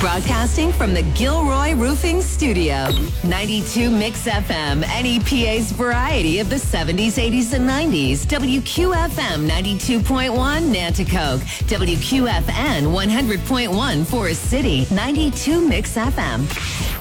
Broadcasting from the Gilroy Roofing Studio. 92 Mix FM, NEPA's variety of the 70s, 80s, and 90s. WQFM 92.1 Nanticoke. WQFN 100.1 Forest City. 92 Mix FM.